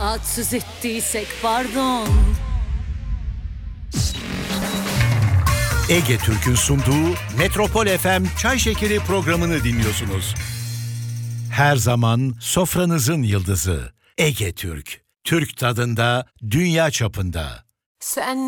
Rahatsız ettiysek pardon. Ege Türk'ün sunduğu Metropol FM Çay Şekeri programını dinliyorsunuz. Her zaman sofranızın yıldızı Ege Türk. Türk tadında, dünya çapında. Sen